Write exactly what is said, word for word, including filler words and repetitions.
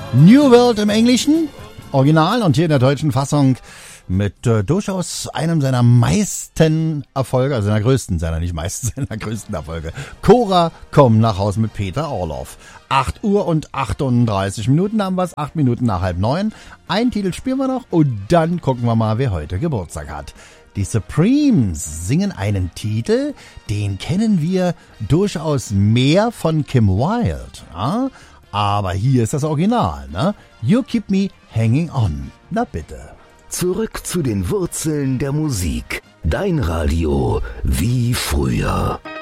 New World im Englischen, Original, und hier in der deutschen Fassung mit äh, durchaus einem seiner meisten Erfolge, also seiner größten, seiner nicht meisten, seiner größten Erfolge. Cora, komm nach Hause mit Peter Orloff. acht Uhr und achtunddreißig Minuten haben wir es, acht Minuten nach halb neun. Einen Titel spielen wir noch und dann gucken wir mal, wer heute Geburtstag hat. Die Supremes singen einen Titel, den kennen wir durchaus mehr von Kim Wilde. Ja? Aber hier ist das Original, ne? You Keep Me Hanging On. Na bitte. Zurück zu den Wurzeln der Musik. Dein Radio wie früher.